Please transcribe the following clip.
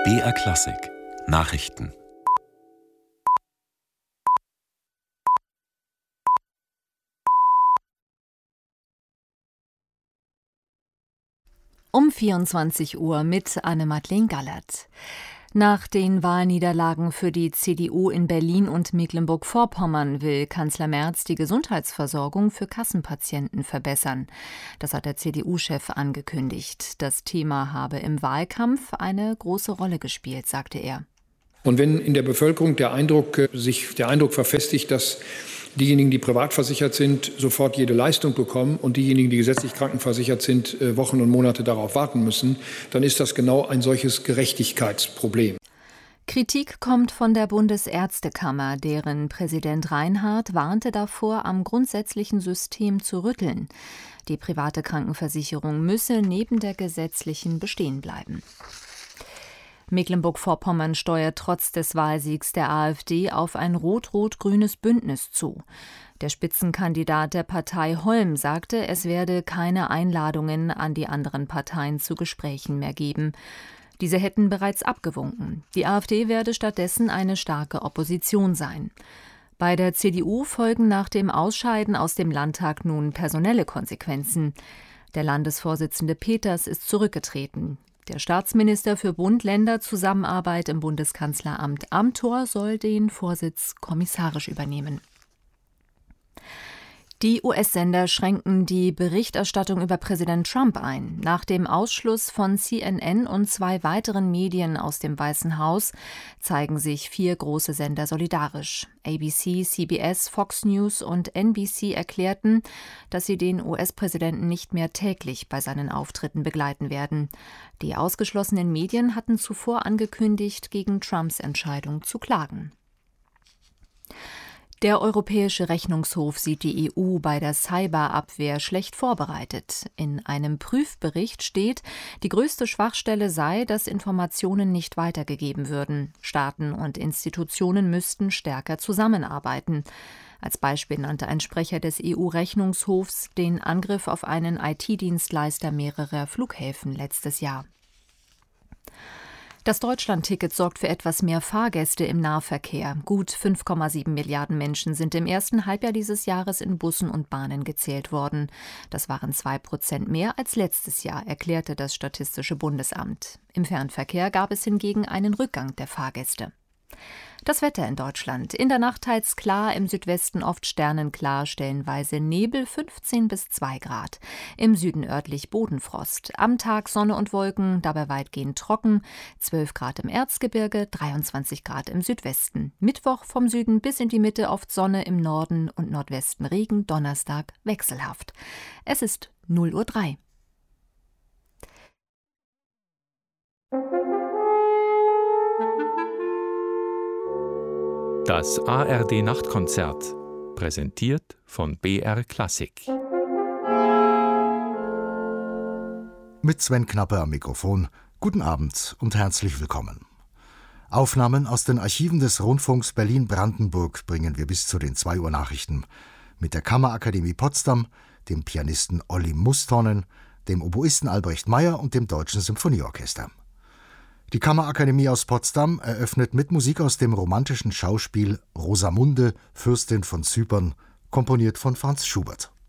BR Klassik Nachrichten. Um 24 Uhr mit Anne-Madeleine Gallert. Nach den Wahlniederlagen für die CDU in Berlin und Mecklenburg-Vorpommern will Kanzler Merz die Gesundheitsversorgung für Kassenpatienten verbessern. Das hat der CDU-Chef angekündigt. Das Thema habe im Wahlkampf eine große Rolle gespielt, sagte er. Und wenn in der Bevölkerung sich der Eindruck verfestigt, dass diejenigen, die privat versichert sind, sofort jede Leistung bekommen und diejenigen, die gesetzlich krankenversichert sind, Wochen und Monate darauf warten müssen, dann ist das genau ein solches Gerechtigkeitsproblem. Kritik kommt von der Bundesärztekammer, deren Präsident Reinhardt warnte davor, am grundsätzlichen System zu rütteln. Die private Krankenversicherung müsse neben der gesetzlichen bestehen bleiben. Mecklenburg-Vorpommern steuert trotz des Wahlsiegs der AfD auf ein rot-rot-grünes Bündnis zu. Der Spitzenkandidat der Partei Holm sagte, es werde keine Einladungen an die anderen Parteien zu Gesprächen mehr geben. Diese hätten bereits abgewunken. Die AfD werde stattdessen eine starke Opposition sein. Bei der CDU folgen nach dem Ausscheiden aus dem Landtag nun personelle Konsequenzen. Der Landesvorsitzende Peters ist zurückgetreten. Der Staatsminister für Bund-Länder-Zusammenarbeit im Bundeskanzleramt Amthor soll den Vorsitz kommissarisch übernehmen. Die US-Sender schränken die Berichterstattung über Präsident Trump ein. Nach dem Ausschluss von CNN und 2 weiteren Medien aus dem Weißen Haus zeigen sich 4 große Sender solidarisch. ABC, CBS, Fox News und NBC erklärten, dass sie den US-Präsidenten nicht mehr täglich bei seinen Auftritten begleiten werden. Die ausgeschlossenen Medien hatten zuvor angekündigt, gegen Trumps Entscheidung zu klagen. Der Europäische Rechnungshof sieht die EU bei der Cyberabwehr schlecht vorbereitet. In einem Prüfbericht steht, die größte Schwachstelle sei, dass Informationen nicht weitergegeben würden. Staaten und Institutionen müssten stärker zusammenarbeiten. Als Beispiel nannte ein Sprecher des EU-Rechnungshofs den Angriff auf einen IT-Dienstleister mehrerer Flughäfen letztes Jahr. Das Deutschland-Ticket sorgt für etwas mehr Fahrgäste im Nahverkehr. Gut 5,7 Milliarden Menschen sind im ersten Halbjahr dieses Jahres in Bussen und Bahnen gezählt worden. Das waren 2% mehr als letztes Jahr, erklärte das Statistische Bundesamt. Im Fernverkehr gab es hingegen einen Rückgang der Fahrgäste. Das Wetter in Deutschland. In der Nacht teils klar, im Südwesten oft sternenklar, stellenweise Nebel, 15 bis 2 Grad. Im Süden örtlich Bodenfrost. Am Tag Sonne und Wolken, dabei weitgehend trocken, 12 Grad im Erzgebirge, 23 Grad im Südwesten. Mittwoch vom Süden bis in die Mitte oft Sonne, im Norden und Nordwesten Regen, Donnerstag wechselhaft. Es ist 0:03 Uhr. Das ARD-Nachtkonzert, präsentiert von BR Klassik. Mit Sven Knappe am Mikrofon. Guten Abend und herzlich willkommen. Aufnahmen aus den Archiven des Rundfunks Berlin-Brandenburg bringen wir bis zu den 2 Uhr Nachrichten. Mit der Kammerakademie Potsdam, dem Pianisten Olli Mustonen, dem Oboisten Albrecht Meyer und dem Deutschen Symphonieorchester. Die Kammerakademie aus Potsdam eröffnet mit Musik aus dem romantischen Schauspiel Rosamunde, Fürstin von Zypern, komponiert von Franz Schubert.